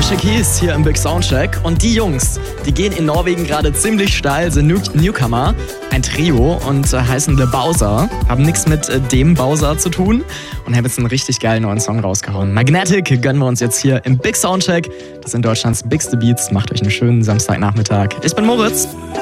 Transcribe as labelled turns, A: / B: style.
A: Alicia Keys hier im Big Soundcheck. Und die Jungs, die gehen in Norwegen gerade ziemlich steil, sind Newcomer, ein Trio und heißen The Bowser. Haben nichts mit dem Bowser zu tun und haben jetzt einen richtig geilen neuen Song rausgehauen. Magnetic gönnen wir uns jetzt hier im Big Soundcheck. Das sind Deutschlands bigste Beats. Macht euch einen schönen Samstagnachmittag. Ich bin Moritz.